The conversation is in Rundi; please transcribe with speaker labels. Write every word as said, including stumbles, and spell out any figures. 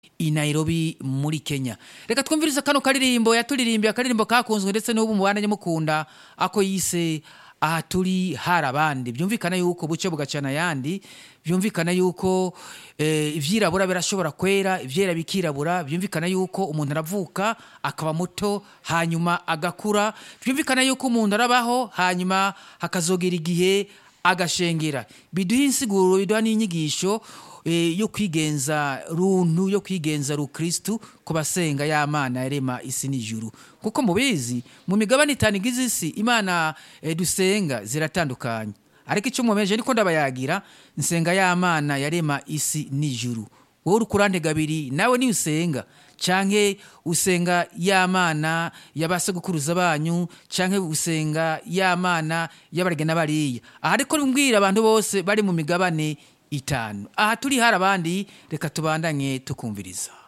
Speaker 1: i Nairobi muri Kenya. Reka twumvirize kano karirimbo yaturirimbiye, akaririmbo kakunzwe ndetse n'ubu mubana nyamukunda ako yise aha turi hari abandi. Byumvikana yuko buce bugacana yandi, byumvikana yuko eh, ivyirabura birashobora kwera, ivyera bikirabura, byumvikana yuko umuntu aravuka akaba muto hanyuma agakura, byumvikana yuko umuntu arabaho hanyuma hakazogera igihe agashengera. Biduha insiguro, biduha n'inyigisho e, yo kwigenza runtu, yo kwigenza rukristu ku basenga y'Imana yarema isi n'ijuru. Kuko mubizi mu migabane itanu igize isi Imana e, dusenga ziratandukanye, ariko icyo mumeje niko ndabayagira nsenga y'Imana yarema isi n'ijuru. Wowe urukurande gabiri nawe ni usenga canke usenga y'Imana yabasegukuruza banyu canke usenga y'Imana y'abarigena bariya. Aha ariko mbwira abantu bose bari mu migabane itanu. Aha turi hari abandi, reka tubandanye tukumviriza.